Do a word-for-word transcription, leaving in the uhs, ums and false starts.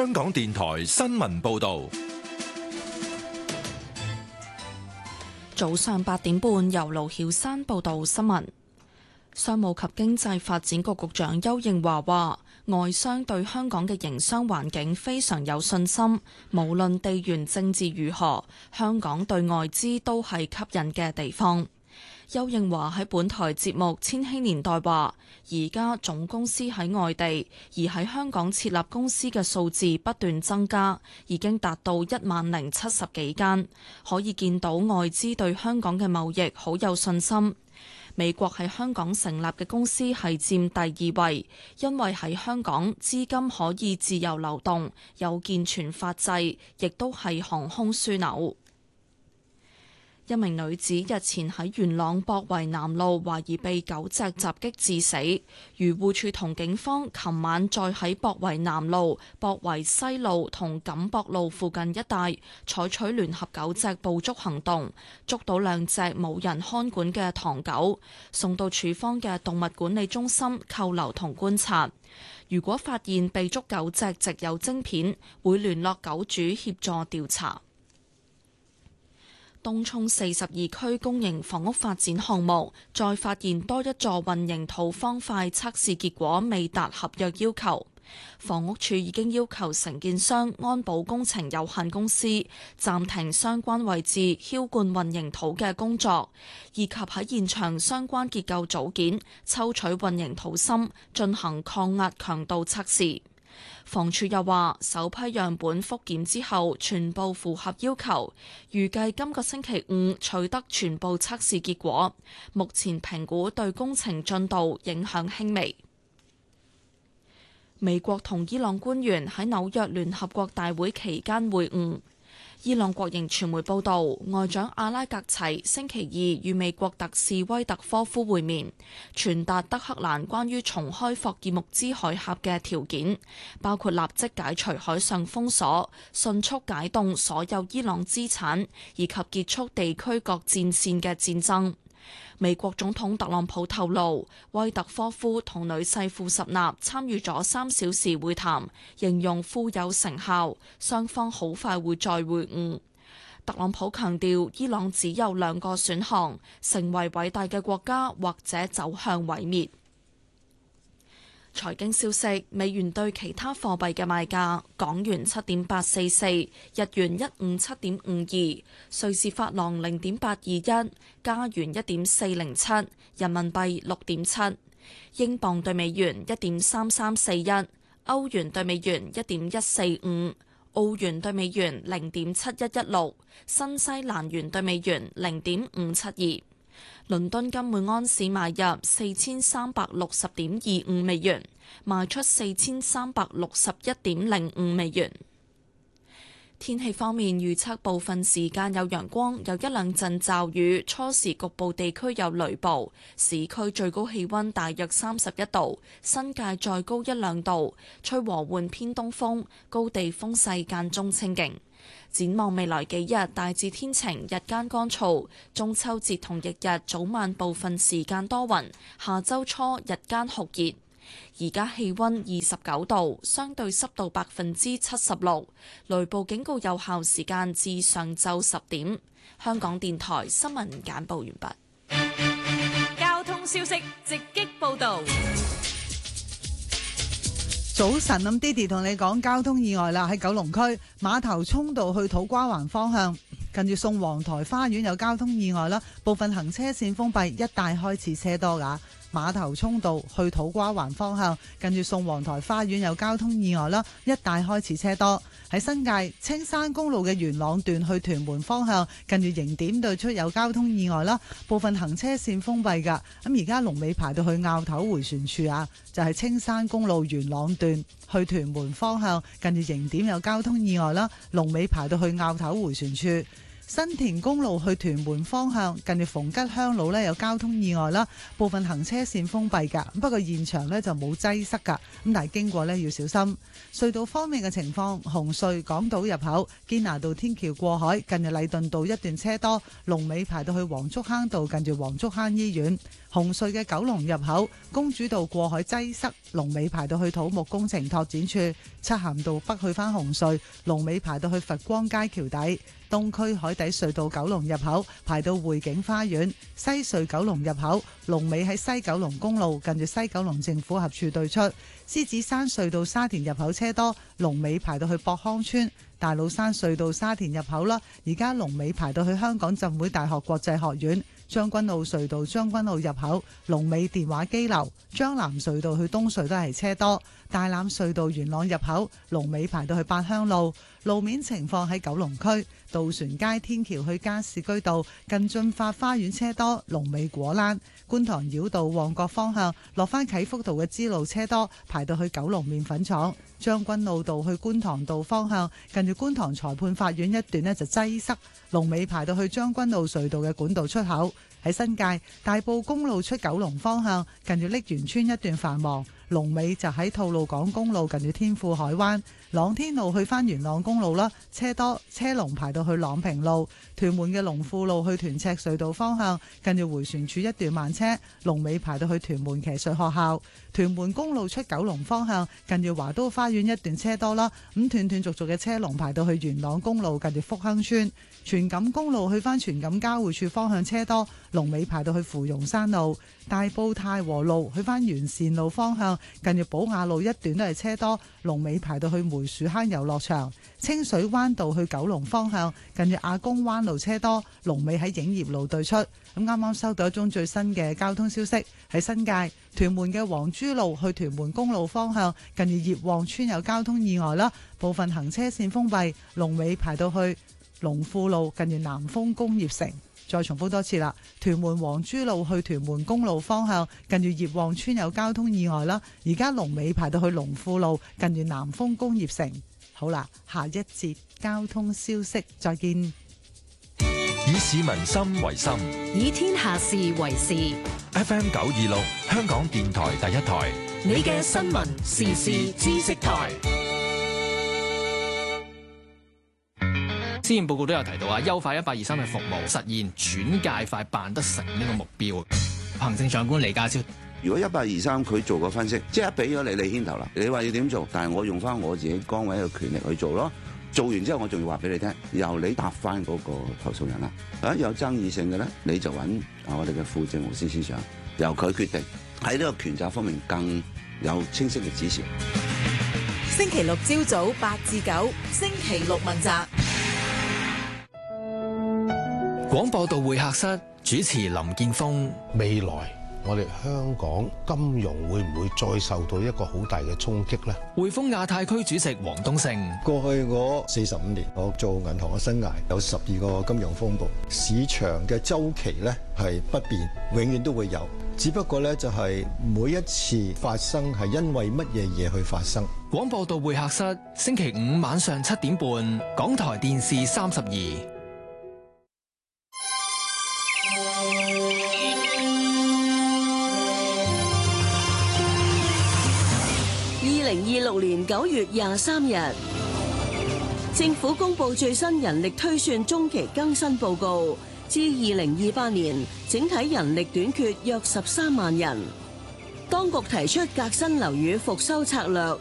香港電台新聞報道。 早上八點半，由盧曉山報道新聞。商務及經濟發展局局長邱應華話，外商對香港嘅營商環境非常有信心，無論地緣政治如何，香港對外資都係吸引嘅地方。邱應華喺本台節目《千禧年代》話，而家總公司喺外地，而喺香港設立公司嘅數字不斷增加，已經達到一萬零七十幾間，可以見到外資對香港嘅貿易好有信心。美國喺香港成立嘅公司係佔第二位，因為喺香港資金可以自由流動，有健全法制，亦都係航空樞紐。一名女子日前喺元朗博圍南路懷疑被狗隻襲擊致死，漁護署同警方琴晚再喺博圍南路、博圍西路同錦博路附近一帶採取聯合狗隻捕捉行動，捉到兩隻冇人看管嘅唐狗，送到署方嘅動物管理中心扣留同觀察。如果發現被捉狗隻植有晶片，會聯絡狗主協助調查。東涌四十二區公營房屋發展項目再發現多一座混凝土方塊測試結果未達合約要求，房屋署已經要求承建商安保工程有限公司暫停相關位置澆灌混凝土嘅工作，以及喺現場相關結構組件抽取混凝土芯進行抗壓強度測試。房署又話，首批樣本復檢之後全部符合要求，預計今個星期五取得全部測試結果。目前評估對工程進度影響輕微。美國同伊朗官員喺紐約聯合國大會期間會晤。伊朗國營傳媒報道，外長阿拉格齊星期二與美國特使威特科夫會面，傳達德黑蘭關於重開霍爾木茲海峽嘅條件，包括立即解除海上封鎖、迅速解凍所有伊朗資產，以及結束地區各戰線嘅戰爭。美國總統特朗普透露，威特科夫同女婿庫什納參與咗三小時會談，形容富有成效，雙方好快會再會晤。特朗普強調，伊朗只有兩個選項：成為偉大嘅國家，或者走向毀滅。財經消息：美元對其他貨幣嘅賣價：港元七點八四四，日元一五七點五二，瑞士法郎零點八二一，加元一點四零七，人民幣六點七，英鎊對美元一點三三四一，歐元對美元一點一四五，澳元對美元零點七一一六，新西蘭元對美元零點五七二。倫敦金每安士買入四千三百六十點二五美元，賣出四千三百六十一點零五美元。天氣方面，預測部分時間有陽光，有一兩陣驟雨，初時局部地區有雷暴。市區最高氣溫大約三十一度，新界再高一兩度，吹和緩偏東風，高地風勢間中清勁。展望未來幾日，大致天晴，日間乾燥。中秋節同翌日早晚部分時間多雲，下周初日間酷熱。而家氣溫二十九度，相對濕度百分之七十六，雷暴警告有效時間至上晝十點。香港電台新聞簡報完畢。 交通消息直擊報道。 早晨，咁 Didi 同你講交通意外啦，喺九龍區馬頭涌道去土瓜灣方向，近住宋皇台花園有交通意外啦，部分行車線封閉，一帶開始車多噶。馬頭涌道去土瓜灣方向，近住宋皇台花園有交通意外啦，一帶開始車多。喺新界青山公路嘅元朗段去屯門方向，近住迎點對出有交通意外啦，部分行車線封閉噶。咁而家龍尾排到去坳頭回旋處啊，就係、是、青山公路元朗段去屯門方向，近住迎點有交通意外啦，龍尾排到去坳頭回旋處。 新田公路去屯門方向，近住逢吉鄉路呢有交通意外啦，部分行車線封閉㗎。不過現場呢就冇擠塞㗎，咁但係經過呢要小心。隧道方面嘅情況，紅隧港島入口堅拿道天橋過海，近住禮頓道一段車多，龍尾排到去黃竹坑道，近住黃竹坑醫院。紅隧嘅九龍入口公主道過海擠塞，龍尾排到去土木工程拓展處。漆咸道北去返紅隧，龍尾排到去佛光街橋底。東區海底隧道九龍入口排到匯景花園。西隧九龍入口龍尾喺西九龍公路，近住西九龍政府合署對出。獅子山隧道沙田入口車多，龍尾排到去博康村。大老山隧道沙田入口啦，而家龍尾排到去香港浸會大學國際學院。將軍澳隧道將軍澳入口龍尾電話機樓。將南隧道去東隧都係車多。大欖隧道元朗入口龍尾排到去八鄉路。路面情況喺九龍區渡船街天橋去加士居道近駿發花園車多，龍尾果欄。觀塘繞道旺角方向落返啟福道嘅支路車多，排到去九龍麵粉廠。將軍澳道去觀塘道方向近住觀塘裁判法院一段呢就擠塞，龍尾排到去將軍澳隧道嘅管道出口。喺新界大埔公路出九龍方向近住瀝源村一段繁忙，龍尾就喺吐露港公路近住天富海灣。朗天路去返元朗公路啦，車多車龍排到去朗平路。屯門嘅龍富路去屯赤隧道方向近住迴旋處一段慢車，龍尾排到去屯門騎術學校。屯門公路出九龍方向近住華都花園一段車多啦，咁斷斷續續嘅車龍排到去元朗公路近住福亨村。荃錦公路去返荃錦交匯處方向車多，龍尾排到去芙蓉山路。大埔太和路去返元善路方向近住寶雅路一段都係車多，龍尾排到去梅樹坑遊樂場。清水灣道去九龍方向近住亞公灣路車多，龍尾喺影業路對出。咁啱啱收到一宗最新嘅交通消息，喺新界屯門嘅黃珠路去屯門公路方向近住葉旺村有交通意外啦，部分行車線封閉，龍尾排到去龍富路近住南豐工業城。再重複多次啦，屯門黃珠路去屯門公路方向近住葉旺村有交通意外啦，而家龍尾排到去龍富路近住南豐工業城。好啦，下一節交通消息再見。 以市民心為心， 以天下事為事。 F M 九二六香港電台第一台， 你嘅新聞時事知識台。 施政報告都有提到啊，優化一八二三嘅服務，實現轉介快辦得成呢個目標。行政長官李家超， 如果一八二三佢做個分析，即係俾咗你，你牽頭啦。你話要點做，但係我用翻我自己崗位嘅權力去做咯。做完之後，我仲要話俾你聽，由你答翻嗰個投訴人啦。啊，有爭議性嘅咧，你就揾啊我哋嘅副政務司司長，由佢決定喺呢個權責方面更有清晰嘅指示。 星期六朝早八至九，星期六問責。 廣播道會客室主持林建峰。 未來我哋香港金融會唔會再受到一個好大嘅衝擊呢？ 匯豐亞太區主席黃東勝， 過去嗰四十五年，我做銀行嘅生涯有十二個金融風暴，市場嘅周期呢係不變，永遠都會有，只不過呢，就係每一次發生係因為乜嘢嘢去發生。 廣播道會客室星期五晚上七點半，港台電視三十二。 二零二六年九月廿三日，政府公布最新人力推算中期更新報告，至二零二八年整體人力短缺約十三萬人。當局提出革新樓宇復修策略，